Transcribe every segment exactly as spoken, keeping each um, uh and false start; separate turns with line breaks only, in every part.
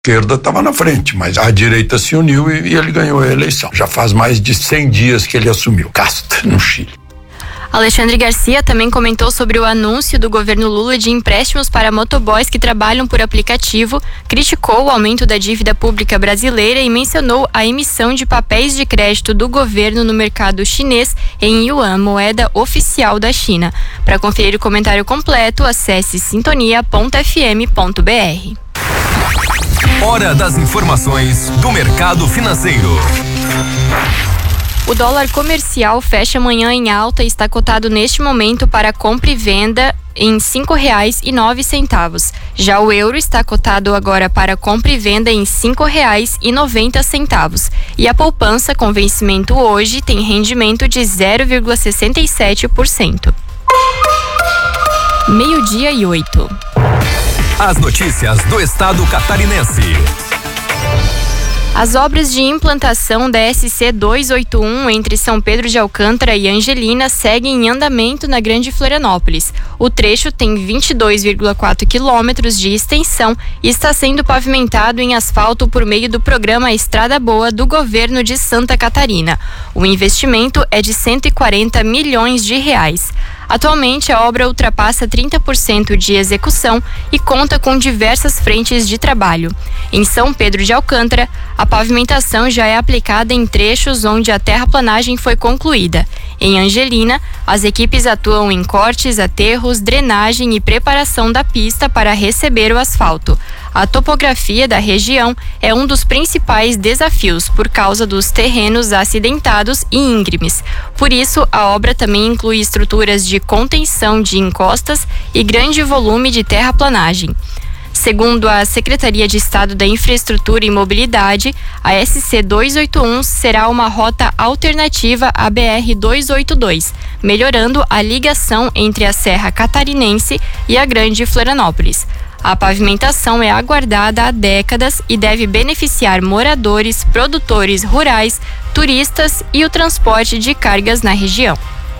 esquerda estava na frente, mas a direita se uniu e, e ele ganhou a eleição. Já faz mais de cem dias que ele assumiu. Casta, no Chile.
Alexandre Garcia também comentou sobre o anúncio do governo Lula de empréstimos para motoboys que trabalham por aplicativo, criticou o aumento da dívida pública brasileira e mencionou a emissão de papéis de crédito do governo no mercado chinês em yuan, moeda oficial da China. Para conferir o comentário completo, acesse sintonia ponto f m ponto b r.
Hora das informações do mercado financeiro.
O dólar comercial fecha amanhã em alta e está cotado neste momento para compra e venda em cinco reais e nove centavos. Já o euro está cotado agora para compra e venda em cinco reais e noventa centavos. E a poupança com vencimento hoje tem rendimento de zero vírgula sessenta e sete por cento. Meio-dia e oito.
As notícias do estado catarinense.
As obras de implantação da S C duzentos e oitenta e um entre São Pedro de Alcântara e Angelina seguem em andamento na Grande Florianópolis. O trecho tem vinte e dois vírgula quatro quilômetros de extensão e está sendo pavimentado em asfalto por meio do programa Estrada Boa do governo de Santa Catarina. O investimento é de cento e quarenta milhões de reais. Atualmente, a obra ultrapassa trinta por cento de execução e conta com diversas frentes de trabalho. Em São Pedro de Alcântara, a pavimentação já é aplicada em trechos onde a terraplanagem foi concluída. Em Angelina, as equipes atuam em cortes, aterros, drenagem e preparação da pista para receber o asfalto. A topografia da região é um dos principais desafios por causa dos terrenos acidentados e íngremes. Por isso, a obra também inclui estruturas de contenção de encostas e grande volume de terraplanagem. Segundo a Secretaria de Estado da Infraestrutura e Mobilidade, a S C duzentos e oitenta e um será uma rota alternativa à B R duzentos e oitenta e dois, melhorando a ligação entre a Serra Catarinense e a Grande Florianópolis. A pavimentação é aguardada há décadas e deve beneficiar moradores, produtores rurais, turistas e o transporte de cargas na região.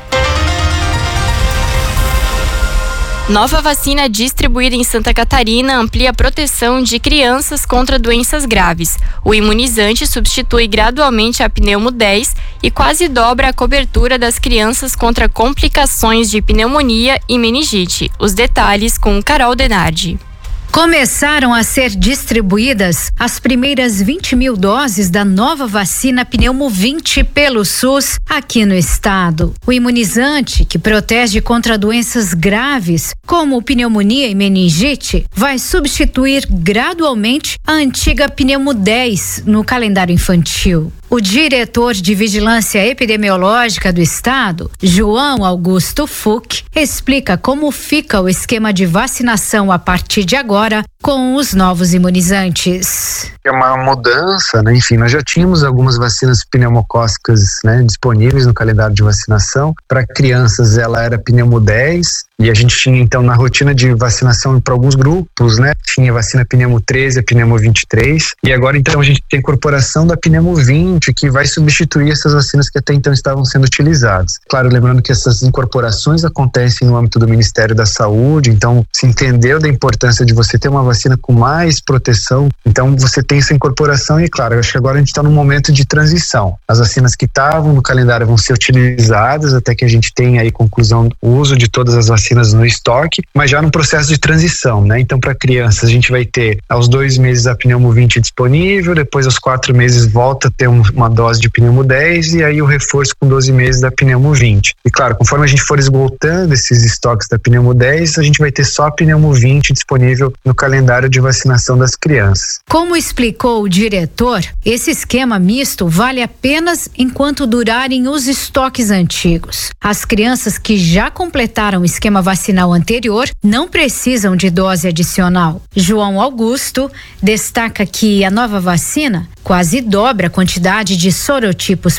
Nova vacina distribuída em Santa Catarina amplia a proteção de crianças contra doenças graves. O imunizante substitui gradualmente a pneumo dez e quase dobra a cobertura das crianças contra complicações de pneumonia e meningite. Os detalhes com Carol Denardi.
Começaram a ser distribuídas as primeiras vinte mil doses da nova vacina Pneumo vinte pelo SUS aqui no estado. O imunizante, que protege contra doenças graves, como pneumonia e meningite, vai substituir gradualmente a antiga Pneumo dez no calendário infantil. O diretor de Vigilância Epidemiológica do estado, João Augusto Fuch, explica como fica o esquema de vacinação a partir de agora com os novos imunizantes.
É uma mudança, né? Enfim, nós já tínhamos algumas vacinas pneumocócicas, né, disponíveis no calendário de vacinação. Para crianças, ela era Pneumo dez e a gente tinha então na rotina de vacinação para alguns grupos, né? Tinha vacina Pneumo treze, a Pneumo vinte e três e agora então a gente tem a incorporação da Pneumo vinte que vai substituir essas vacinas que até então estavam sendo utilizadas. Claro, lembrando que essas incorporações acontecem no âmbito do Ministério da Saúde, então se entendeu da importância de você ter uma vacina com mais proteção, então você tem essa incorporação e claro, eu acho que agora a gente está num momento de transição. As vacinas que estavam no calendário vão ser utilizadas até que a gente tenha aí conclusão o uso de todas as vacinas no estoque, mas já num processo de transição, né? Então para crianças a gente vai ter aos dois meses a Pneumo vinte disponível, depois aos quatro meses volta a ter um, uma dose de Pneumo dez e aí o reforço com doze meses da Pneumo vinte. E claro, conforme a gente for esgotando esses estoques da Pneumo dez, a gente vai ter só a Pneumo vinte disponível no calendário de vacinação das crianças.
Como explicou o diretor, esse esquema misto vale apenas enquanto durarem os estoques antigos. As crianças que já completaram o esquema vacinal anterior não precisam de dose adicional. João Augusto destaca que a nova vacina quase dobra a quantidade de sorotipos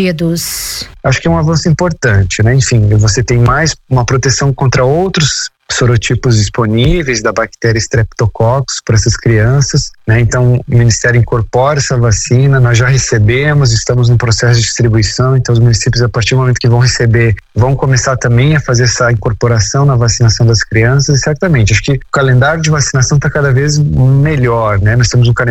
protegidos.
Acho que é um avanço importante, né? Enfim, você tem mais uma proteção contra outros sorotipos disponíveis da bactéria Streptococcus para essas crianças, né? Então o Ministério incorpora essa vacina, nós já recebemos, estamos no processo de distribuição, então os municípios, a partir do momento que vão receber, vão começar também a fazer essa incorporação na vacinação das crianças, e certamente, acho que o calendário de vacinação está cada vez melhor, né? Nós temos um